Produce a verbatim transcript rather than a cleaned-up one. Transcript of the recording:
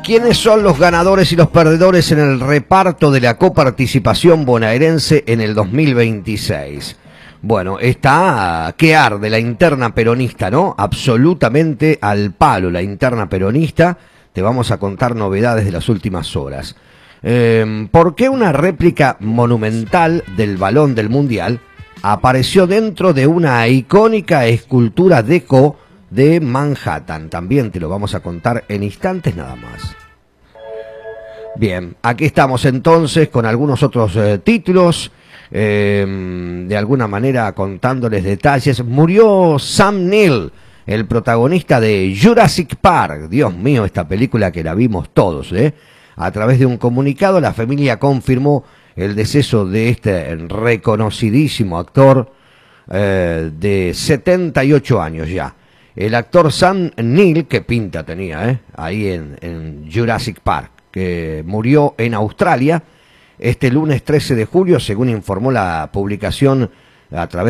¿Quiénes son los ganadores y los perdedores en el reparto de la coparticipación bonaerense en el dos mil veintiséis? Bueno, está que arde la interna peronista, ¿no? Absolutamente al palo la interna peronista. Te vamos a contar novedades de las últimas horas. Eh, ¿Por qué una réplica monumental del balón del Mundial apareció dentro de una icónica escultura deco de Manhattan? También te lo vamos a contar en instantes nada más. Bien, aquí estamos entonces con algunos otros eh, títulos, eh, de alguna manera contándoles detalles. Murió Sam Neill, el protagonista de Jurassic Park. Dios mío, esta película que la vimos todos, ¿eh? A través de un comunicado, la familia confirmó el deceso de este reconocidísimo actor eh, de setenta y ocho años ya. El actor Sam Neill, que pinta tenía, ¿eh? Ahí en, en Jurassic Park, que murió en Australia este lunes trece de julio, según informó la publicación a través